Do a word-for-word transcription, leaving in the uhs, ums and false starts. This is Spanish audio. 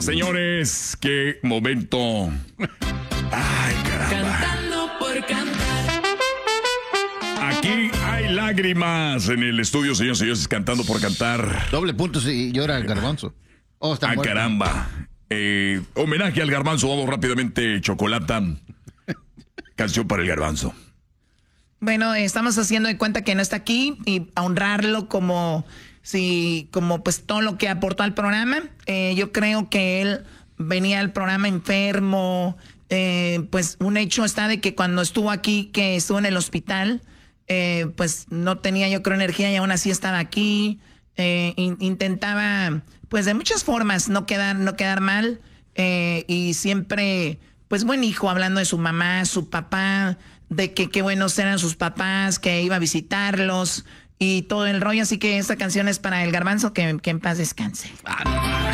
Gracias, señores. Qué momento. Ay, caramba. Cantando por cantar. Aquí hay lágrimas en el estudio, señores y señores, cantando por cantar. Doble punto si llora el Garbanzo. Oh, está Ah, muerto. caramba. Eh, homenaje al Garbanzo. Vamos rápidamente, Chocolata. Canción para el Garbanzo. Bueno, estamos haciendo de cuenta que no está aquí y a honrarlo como, sí, como pues todo lo que aportó al programa. Eh, yo creo que él venía al programa enfermo. Eh, pues un hecho está de que cuando estuvo aquí, que estuvo en el hospital, eh, pues no tenía yo creo energía y aún así estaba aquí. Eh, in, intentaba pues de muchas formas no quedar, no quedar mal eh, y siempre pues buen hijo, hablando de su mamá, su papá, de que qué buenos eran sus papás, que iba a visitarlos y todo el rollo. Así que esta canción es para el Garbanzo, que, que en paz descanse.